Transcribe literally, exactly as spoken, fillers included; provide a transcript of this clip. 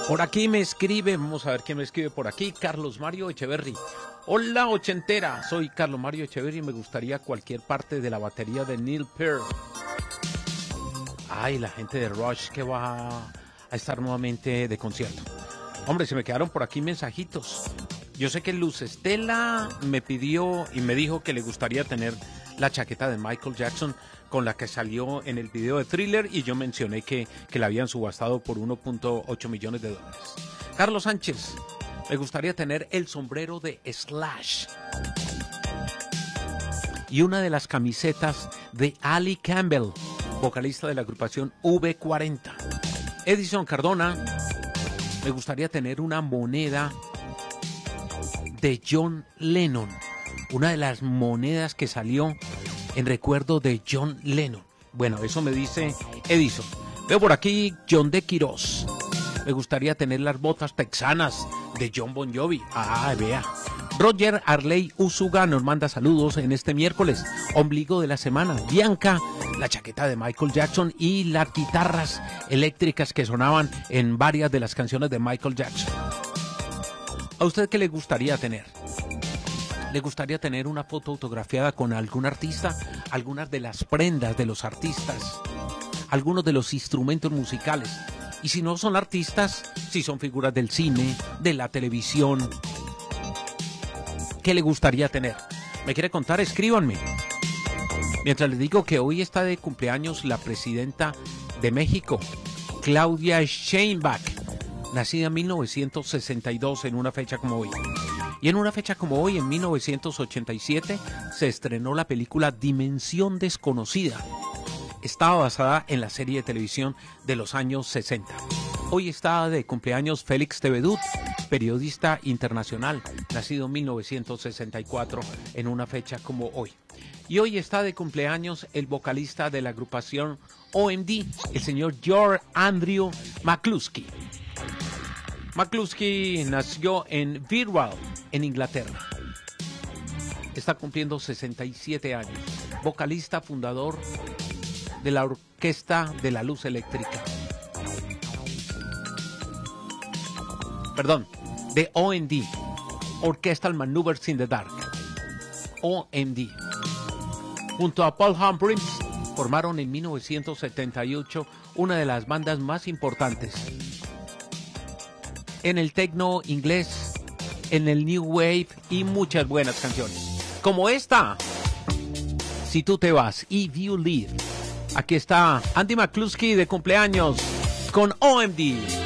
Por aquí me escribe, vamos a ver quién me escribe por aquí, Carlos Mario Echeverry. Hola ochentera, soy Carlos Mario Echeverry y me gustaría cualquier parte de la batería de Neil Peart. Ay, la gente de Rush que va a estar nuevamente de concierto. Hombre, se me quedaron por aquí mensajitos. Yo sé que Luz Estela me pidió y me dijo que le gustaría tener la chaqueta de Michael Jackson con la que salió en el video de Thriller y yo mencioné que, que la habían subastado por uno punto ocho millones de dólares. Carlos Sánchez, me gustaría tener el sombrero de Slash y una de las camisetas de Ali Campbell, vocalista de la agrupación V cuarenta. Edison Cardona, me gustaría tener una moneda de John Lennon, una de las monedas que salió en recuerdo de John Lennon. Bueno, eso me dice Edison. Veo por aquí John de Quirós. Me gustaría tener las botas texanas de John Bon Jovi. Ah, vea. Roger Arley Usuga nos manda saludos en este miércoles, ombligo de la semana. Bianca, la chaqueta de Michael Jackson y las guitarras eléctricas que sonaban en varias de las canciones de Michael Jackson. ¿A usted qué le gustaría tener? ¿Le gustaría tener una foto autografiada con algún artista? Algunas de las prendas de los artistas, algunos de los instrumentos musicales. Y si no son artistas, si son figuras del cine, de la televisión, ¿qué le gustaría tener? ¿Me quiere contar? Escríbanme. Mientras les digo que hoy está de cumpleaños la presidenta de México, Claudia Sheinbaum, nacida en mil novecientos sesenta y dos en una fecha como hoy. Y en una fecha como hoy, en mil novecientos ochenta y siete, se estrenó la película Dimensión Desconocida. Estaba basada en la serie de televisión de los años sesenta. Hoy está de cumpleaños Félix Tevedut, periodista internacional, nacido en mil novecientos sesenta y cuatro en una fecha como hoy. Y hoy está de cumpleaños el vocalista de la agrupación O M D, el señor George Andrew McCluskey. McCluskey nació en Birwell, en Inglaterra. Está cumpliendo sesenta y siete años. Vocalista fundador de la Orquesta de la Luz Eléctrica. Perdón, de O M D, Orchestral Maneuvers in the Dark. O M D. Junto a Paul Humphries formaron en mil novecientos setenta y ocho una de las bandas más importantes en el techno inglés, en el new wave y muchas buenas canciones, como esta, Si tú te vas, If You Leave. Aquí está Andy McCluskey de cumpleaños con O M D.